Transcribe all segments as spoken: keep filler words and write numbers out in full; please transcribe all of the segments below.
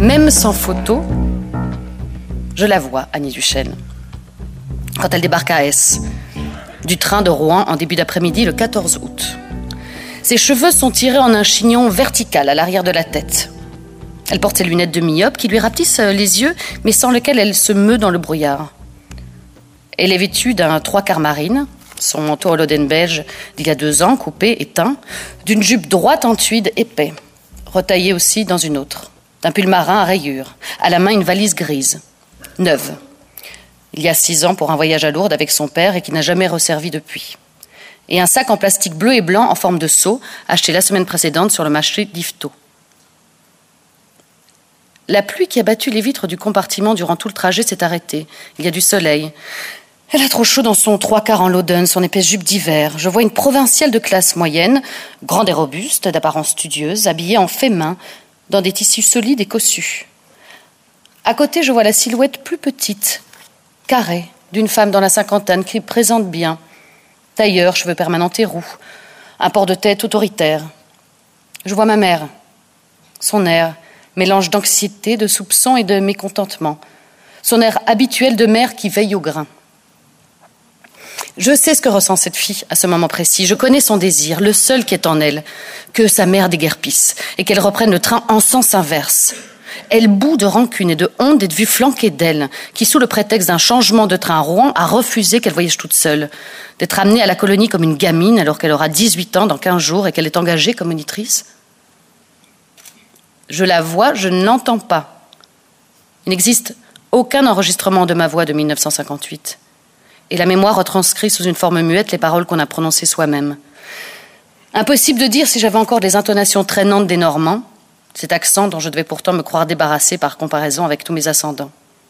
Même sans photo, je la vois, Annie Duchesne, quand elle débarque à Ess, du train de Rouen en début d'après-midi le quatorze août. Ses cheveux sont tirés en un chignon vertical à l'arrière de la tête. Elle porte ses lunettes de myope qui lui rapetissent les yeux, mais sans lesquelles elle se meut dans le brouillard. Elle est vêtue d'un trois quarts marine, son manteau Holoden beige d'il y a deux ans, coupé et teint, d'une jupe droite en tweed épais, retaillée aussi dans une autre, d'un pull marin à rayures, à la main une valise grise, neuve. Il y a six ans pour un voyage à Lourdes avec son père et qui n'a jamais resservi depuis. Et un sac en plastique bleu et blanc en forme de seau, acheté la semaine précédente sur le marché d'Yvetot. La pluie qui a battu les vitres du compartiment durant tout le trajet s'est arrêtée. Il y a du soleil. Elle a trop chaud dans son trois quarts en Loden, son épaisse jupe d'hiver. Je vois une provinciale de classe moyenne, grande et robuste, d'apparence studieuse, habillée en fait main, dans des tissus solides et cossus. À côté, je vois la silhouette plus petite, carrée, d'une femme dans la cinquantaine qui présente bien. Tailleur, cheveux permanents et roux, un port de tête autoritaire. Je vois ma mère, son air, mélange d'anxiété, de soupçon et de mécontentement. Son air habituel de mère qui veille au grain. Je sais ce que ressent cette fille à ce moment précis. Je connais son désir, le seul qui est en elle, que sa mère déguerpisse et qu'elle reprenne le train en sens inverse. Elle bout de rancune et de honte d'être vue flanquée d'elle, qui, sous le prétexte d'un changement de train à Rouen, a refusé qu'elle voyage toute seule, d'être amenée à la colonie comme une gamine alors qu'elle aura dix-huit ans dans quinze jours et qu'elle est engagée comme monitrice. Je la vois, je ne l'entends pas. Il n'existe aucun enregistrement de ma voix de mille neuf cent cinquante-huit. Et la mémoire retranscrit sous une forme muette les paroles qu'on a prononcées soi-même. Impossible de dire si j'avais encore les intonations traînantes des Normands, cet accent dont je devais pourtant me croire débarrassée par comparaison avec tous mes ascendants.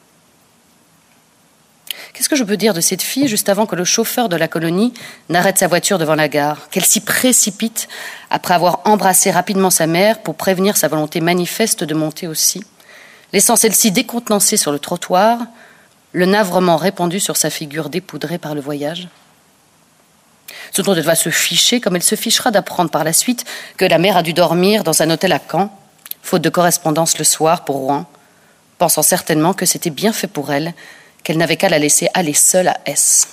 Qu'est-ce que je peux dire de cette fille juste avant que le chauffeur de la colonie n'arrête sa voiture devant la gare, qu'elle s'y précipite après avoir embrassé rapidement sa mère pour prévenir sa volonté manifeste de monter aussi, laissant celle-ci décontenancée sur le trottoir, le navrement répandu sur sa figure dépoudrée par le voyage. Ce dont elle va se ficher, comme elle se fichera d'apprendre par la suite que la mère a dû dormir dans un hôtel à Caen, faute de correspondance le soir pour Rouen, pensant certainement que c'était bien fait pour elle, qu'elle n'avait qu'à la laisser aller seule à Ess.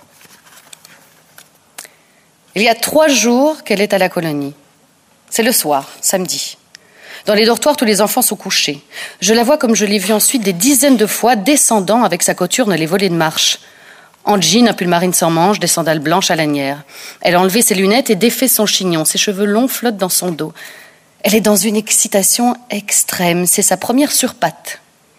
Il y a trois jours qu'elle est à la colonie. C'est le soir, samedi. Dans les dortoirs, tous les enfants sont couchés. Je la vois comme je l'ai vue ensuite des dizaines de fois, descendant avec sa cothurne les volets de marche. En jean, un pull marine sans manches, des sandales blanches à lanière. Elle a enlevé ses lunettes et défait son chignon. Ses cheveux longs flottent dans son dos. Elle est dans une excitation extrême. C'est sa première surpatte.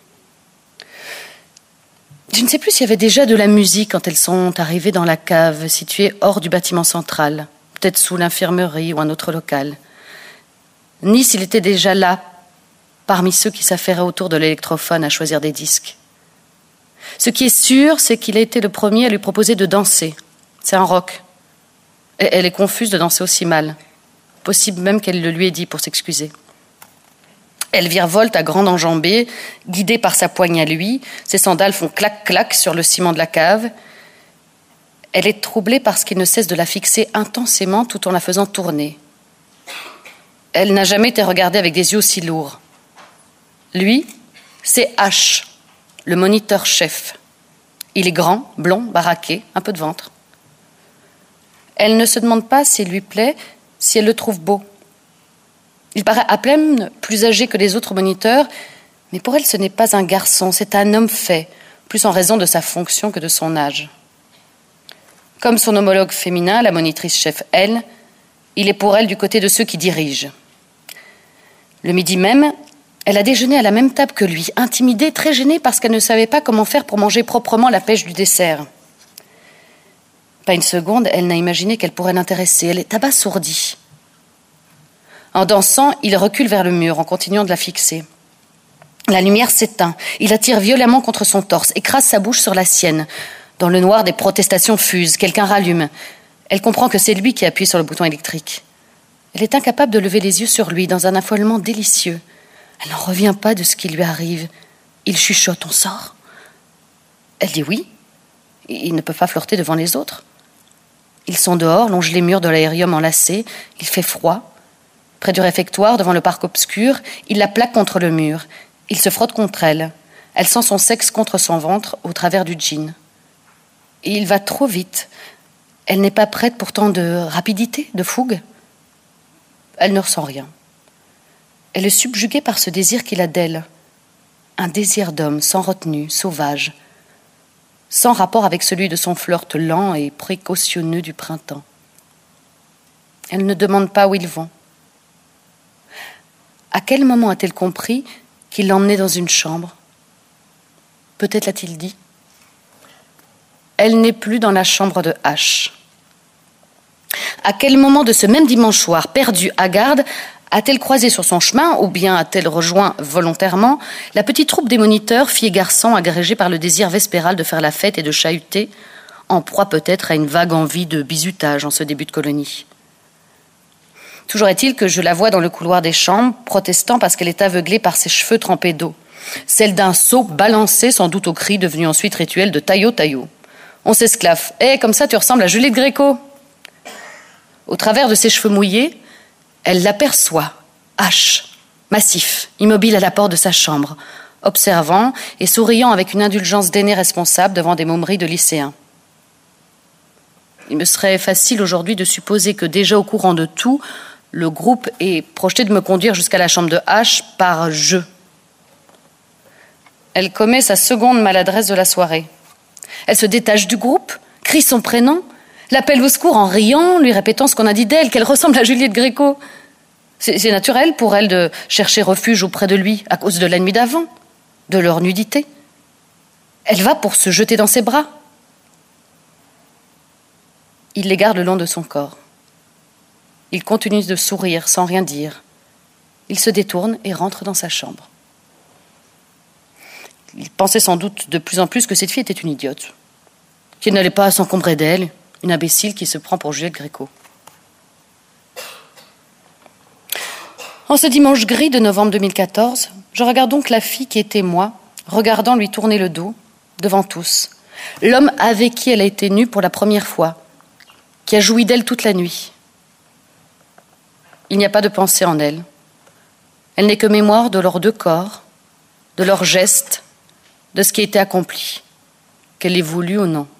Je ne sais plus s'il y avait déjà de la musique quand elles sont arrivées dans la cave, située hors du bâtiment central, peut-être sous l'infirmerie ou un autre local. Ni s'il était déjà là, parmi ceux qui s'affairaient autour de l'électrophone à choisir des disques. Ce qui est sûr, c'est qu'il a été le premier à lui proposer de danser. C'est un rock. Et elle est confuse de danser aussi mal. Possible même qu'elle le lui ait dit pour s'excuser. Elle virevolte à grande enjambée, guidée par sa poigne à lui. Ses sandales font clac-clac sur le ciment de la cave. Elle est troublée parce qu'il ne cesse de la fixer intensément tout en la faisant tourner. Elle n'a jamais été regardée avec des yeux aussi lourds. Lui, c'est H, le moniteur-chef. Il est grand, blond, baraqué, un peu de ventre. Elle ne se demande pas s'il lui plaît, si elle le trouve beau. Il paraît à peine plus âgé que les autres moniteurs, mais pour elle, ce n'est pas un garçon, c'est un homme fait, plus en raison de sa fonction que de son âge. Comme son homologue féminin, la monitrice-chef, elle, il est pour elle du côté de ceux qui dirigent. Le midi même, elle a déjeuné à la même table que lui, intimidée, très gênée parce qu'elle ne savait pas comment faire pour manger proprement la pêche du dessert. Pas une seconde, elle n'a imaginé qu'elle pourrait l'intéresser. Elle est abasourdie. En dansant, il recule vers le mur en continuant de la fixer. La lumière s'éteint. Il la tire violemment contre son torse, écrase sa bouche sur la sienne. Dans le noir, des protestations fusent. Quelqu'un rallume. Elle comprend que c'est lui qui appuie sur le bouton électrique. Elle est incapable de lever les yeux sur lui dans un affolement délicieux. Elle n'en revient pas de ce qui lui arrive. Il chuchote, on sort. Elle dit oui. Ils ne peuvent pas flirter devant les autres. Ils sont dehors, longent les murs de l'aérium enlacés. Il fait froid. Près du réfectoire, devant le parc obscur, il la plaque contre le mur. Il se frotte contre elle. Elle sent son sexe contre son ventre au travers du jean. Et il va trop vite. Elle n'est pas prête pour tant de rapidité, de fougue. Elle ne ressent rien. Elle est subjuguée par ce désir qu'il a d'elle. Un désir d'homme, sans retenue, sauvage, sans rapport avec celui de son flirt lent et précautionneux du printemps. Elle ne demande pas où ils vont. À quel moment a-t-elle compris qu'il l'emmenait dans une chambre ? Peut-être l'a-t-il dit. Elle n'est plus dans la chambre de H. À quel moment de ce même dimanche soir, perdue, hagarde, a-t-elle croisé sur son chemin, ou bien a-t-elle rejoint volontairement, la petite troupe des moniteurs, filles et garçons agrégés par le désir vespéral de faire la fête et de chahuter, en proie peut-être à une vague envie de bizutage en ce début de colonie. Toujours est-il que je la vois dans le couloir des chambres, protestant parce qu'elle est aveuglée par ses cheveux trempés d'eau, celle d'un seau balancé sans doute au cri devenu ensuite rituel de taillot taillot. On s'esclaffe. « Eh, comme ça tu ressembles à Juliette Gréco !» Au travers de ses cheveux mouillés, elle l'aperçoit, H, massif, immobile à la porte de sa chambre, observant et souriant avec une indulgence d'aîné responsable devant des momeries de lycéens. Il me serait facile aujourd'hui de supposer que déjà au courant de tout, le groupe est projeté de me conduire jusqu'à la chambre de H par jeu. Elle commet sa seconde maladresse de la soirée. Elle se détache du groupe, crie son prénom, l'appelle au secours en riant, lui répétant ce qu'on a dit d'elle, qu'elle ressemble à Juliette Gréco. C'est, c'est naturel pour elle de chercher refuge auprès de lui à cause de la nuit d'avant, de leur nudité. Elle va pour se jeter dans ses bras. Il les garde le long de son corps. Il continue de sourire sans rien dire. Il se détourne et rentre dans sa chambre. Il pensait sans doute de plus en plus que cette fille était une idiote, qu'il n'allait pas s'encombrer d'elle, une imbécile qui se prend pour Juliette Gréco. En ce dimanche gris de novembre deux mille quatorze, je regarde donc la fille qui était moi, regardant lui tourner le dos, devant tous, l'homme avec qui elle a été nue pour la première fois, qui a joui d'elle toute la nuit. Il n'y a pas de pensée en elle. Elle n'est que mémoire de leurs deux corps, de leurs gestes, de ce qui a été accompli, qu'elle ait voulu ou non.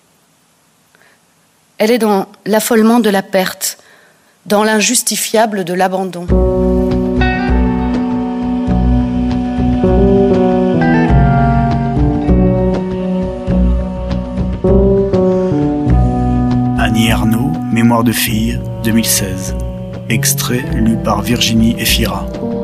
Elle est dans l'affolement de la perte, dans l'injustifiable de l'abandon. Annie Ernaux, Mémoire de fille, deux mille seize. Extrait lu par Virginie Efira.